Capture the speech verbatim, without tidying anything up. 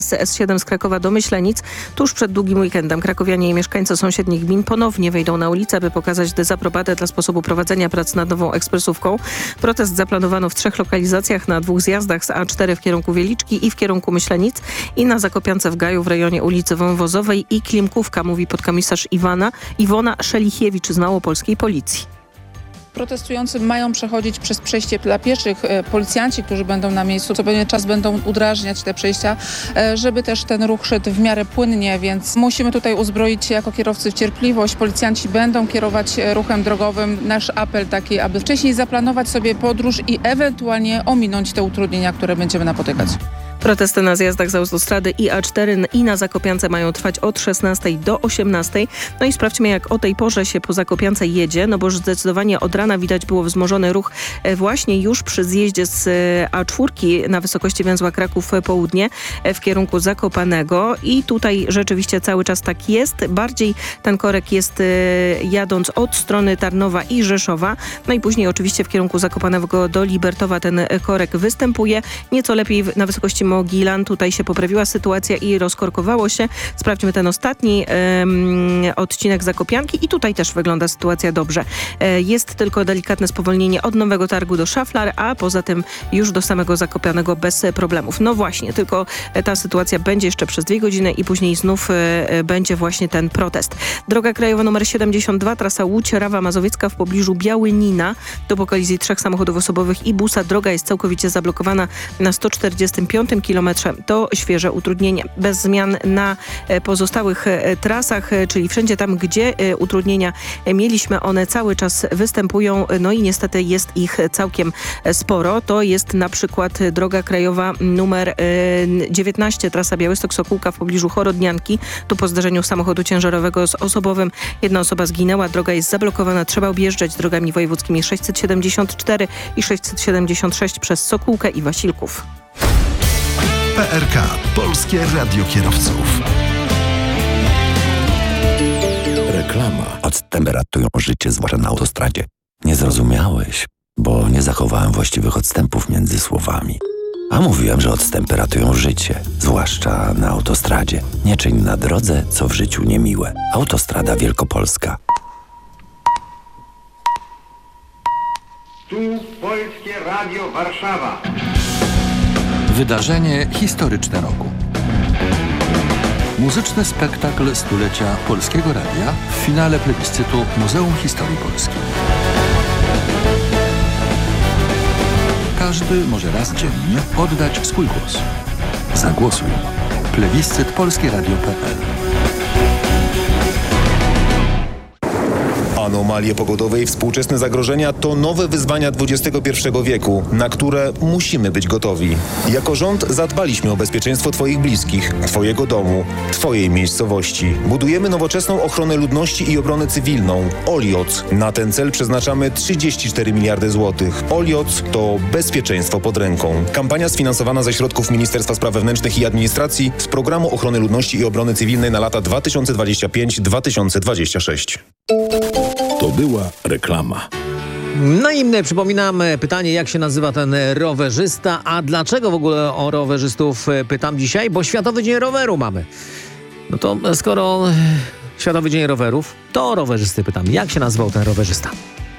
Z S siedem z Krakowa do Myślenic tuż przed długim weekendem. Krakowianie i mieszkańcy sąsiednich gmin ponownie wejdą na ulicę, by pokazać dezaprobatę dla sposobu prowadzenia prac nad nową ekspresówką. Protest zaplanowano w trzech lokalizacjach, na dwóch zjazdach z A cztery w kierunku Wieliczki i w kierunku Myślenic i na Zakopiance w Gaju w rejonie ulicy Wąwozowej i Klimkówka, mówi podkomisarz Iwana, Iwona Szelichiewicz z Małopolskiej Policji. Protestujący mają przechodzić przez przejście dla pieszych. Policjanci, którzy będą na miejscu, co pewien czas będą udrażniać te przejścia, żeby też ten ruch szedł w miarę płynnie, więc musimy tutaj uzbroić się jako kierowcy w cierpliwość. Policjanci będą kierować ruchem drogowym. Nasz apel taki, aby wcześniej zaplanować sobie podróż i ewentualnie ominąć te utrudnienia, które będziemy napotykać. Protesty na zjazdach z autostrady i A cztery i na Zakopiance mają trwać od szesnastej do osiemnastej. No i sprawdźmy, jak o tej porze się po Zakopiance jedzie, no bo już zdecydowanie od rana widać było wzmożony ruch właśnie już przy zjeździe z A cztery na wysokości węzła Kraków Południe w kierunku Zakopanego i tutaj rzeczywiście cały czas tak jest. Bardziej ten korek jest jadąc od strony Tarnowa i Rzeszowa. No i później oczywiście w kierunku Zakopanego do Libertowa ten korek występuje. Nieco lepiej na wysokości Mogilan. Tutaj się poprawiła sytuacja i rozkorkowało się. Sprawdźmy ten ostatni um, odcinek Zakopianki i tutaj też wygląda sytuacja dobrze. E, jest tylko delikatne spowolnienie od Nowego Targu do Szaflar, a poza tym już do samego Zakopianego bez problemów. No właśnie, tylko ta sytuacja będzie jeszcze przez dwie godziny i później znów e, będzie właśnie ten protest. Droga krajowa numer siedemdziesiąt dwa, trasa Łódź-Rawa Mazowiecka w pobliżu Białynina. Do po kolizji trzech samochodów osobowych i busa droga jest całkowicie zablokowana na sto czterdziestym piątym kilometrze. To świeże utrudnienie. Bez zmian na pozostałych trasach, czyli wszędzie tam, gdzie utrudnienia mieliśmy, one cały czas występują, no i niestety jest ich całkiem sporo. To jest na przykład droga krajowa numer dziewiętnaście, trasa Białystok-Sokółka w pobliżu Chorodnianki. Tu po zdarzeniu samochodu ciężarowego z osobowym jedna osoba zginęła. Droga jest zablokowana. Trzeba objeżdżać drogami wojewódzkimi sześćset siedemdziesiąt cztery i sześćset siedemdziesiąt sześć przez Sokółkę i Wasilków. P R K. Polskie Radio Kierowców. Reklama. Odtemperatują życie, zwłaszcza na autostradzie. Nie zrozumiałeś, bo nie zachowałem właściwych odstępów między słowami. A mówiłem, że odtemperatują życie, zwłaszcza na autostradzie. Nie czyń na drodze, co w życiu niemiłe. Autostrada Wielkopolska. Tu Polskie Radio Warszawa. Wydarzenie historyczne roku. Muzyczny spektakl stulecia Polskiego Radia w finale plebiscytu Muzeum Historii Polski. Każdy może raz dziennie oddać swój głos. Zagłosuj. Plebiscyt polskie radio kropka p l. Anomalie pogodowe i współczesne zagrożenia to nowe wyzwania dwudziestego pierwszego wieku, na które musimy być gotowi. Jako rząd zadbaliśmy o bezpieczeństwo Twoich bliskich, Twojego domu, Twojej miejscowości. Budujemy nowoczesną ochronę ludności i obronę cywilną. Olioc. Na ten cel przeznaczamy trzydzieści cztery miliardy złotych. Olioc to bezpieczeństwo pod ręką. Kampania sfinansowana ze środków Ministerstwa Spraw Wewnętrznych i Administracji z Programu Ochrony Ludności i Obrony Cywilnej na lata dwa tysiące dwudziesty piąty do dwa tysiące dwudziestego szóstego. To była reklama. No i przypominam pytanie, jak się nazywa ten rowerzysta, a dlaczego w ogóle o rowerzystów pytam dzisiaj? Bo Światowy Dzień Roweru mamy. No to skoro Światowy Dzień Rowerów, to o rowerzysty pytam. Jak się nazywał ten rowerzysta?